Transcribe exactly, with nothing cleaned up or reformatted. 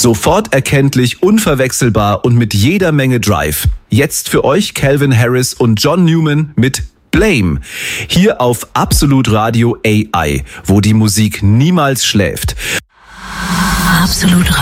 Sofort erkenntlich, unverwechselbar und mit jeder Menge Drive. Jetzt für euch Calvin Harris und John Newman mit Blame. Hier auf Absolut Radio A I, wo die Musik niemals schläft. Absolut Radio.